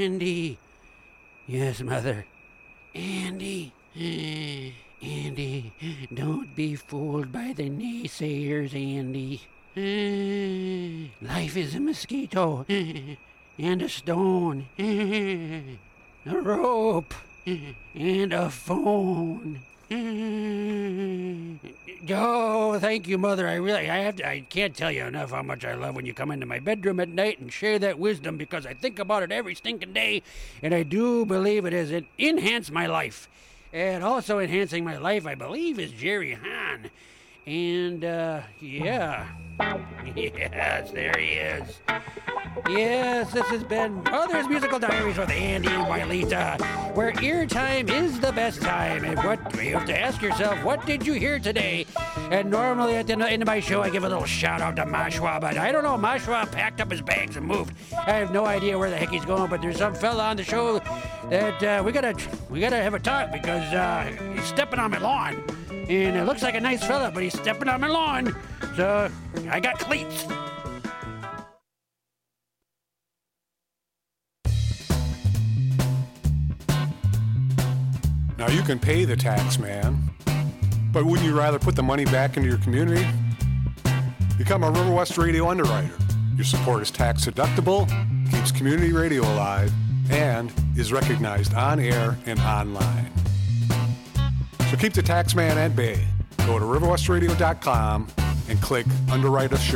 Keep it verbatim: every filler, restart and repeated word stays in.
Andy. Yes, Mother. Andy. Andy, don't be fooled by the naysayers, Andy. Life is a mosquito and a stone, a rope and a phone. Oh, thank you, Mother. I really, I have to, I can't tell you enough how much I love when you come into my bedroom at night and share that wisdom, because I think about it every stinking day, and I do believe it has enhanced my life. And also enhancing my life, I believe, is Jerry Hahn. And, uh, yeah. Yes, there he is. Yes, this has been Mother's Musical Diaries with Andy and Wylita, where ear time is the best time. And what you have to ask yourself, what did you hear today? And normally at the end of my show, I give a little shout out to Mashwa, but I don't know. Mashwa packed up his bags and moved. I have no idea where the heck he's going, but there's some fella on the show that uh, we gotta we gotta have a talk, because uh, he's stepping on my lawn. And it looks like a nice fella, but he's stepping on my lawn. So I got cleats. Now you can pay the tax man, but wouldn't you rather put the money back into your community? Become a River West Radio underwriter. Your support is tax deductible, keeps community radio alive, and is recognized on air and online. So keep the tax man at bay. Go to river west radio dot com and click Underwrite a Show.